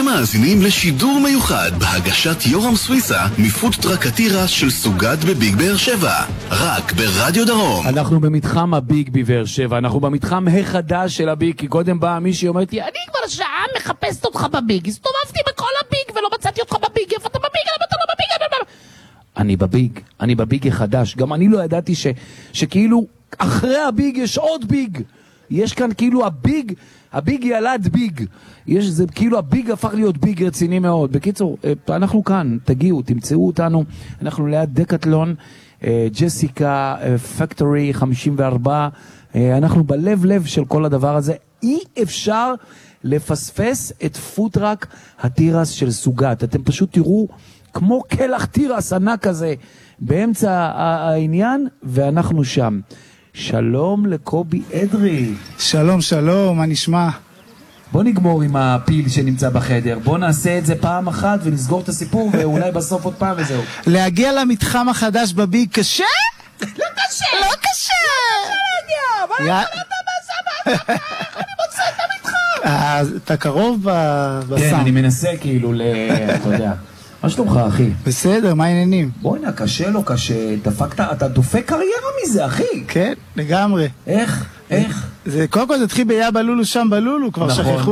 מאזינים לשידור מיוחד בהגשת יורם סוויסה מפודטראק התירס של סוגת בביג באר שבע, רק ברדיו דרום. אנחנו במתחם הביג בבאר שבע, אנחנו במתחם החדש של הביג, כי קודם באה מישהי אומרת לי, אני כבר שעה מחפשת אותך בביג, הסתובבתי בכל הביג ולא מצאתי אותך בביג, איפה אתה בביג, למה אתה לא בביג? אני בביג החדש, גם אני לא ידעתי שכאילו אחרי הביג יש עוד ביג, יש כאן כאילו הביג ילד ביג, זה כאילו הביג הפך להיות ביג רציני מאוד. בקיצור, אנחנו כאן, תגיעו, תמצאו אותנו, אנחנו ליד דקטלון, ג'סיקה, פקטורי 54, אנחנו בלב של כל הדבר הזה. אי אפשר לפספס את פודטראק התירס של סוגת, אתם פשוט תראו כמו כלח תירס ענק כזה באמצע העניין, ואנחנו שם. שלום לקובי אדרי. שלום, מה נשמע? בוא נגמור עם הפיל שנמצא בחדר, בוא נעשה את זה פעם אחת ונסגור את הסיפור ואולי בסוף עוד פעם וזהו. להגיע למתחם החדש בביג קשה? לא קשה! לא קשה! מה אתה איך אני מוצא את המתחם? אתה קרוב בסם. כן, אני מנסה כאילו אתה יודע. מה שלומך, אחי? בסדר, מה העניינים? בואי נה, קשה לא קשה, אתה דופק קריירה מזה, אחי. כן, לגמרי. איך? זה קודם כל זה התחיל ביאה בלולו שם בלולו, כבר שכחו.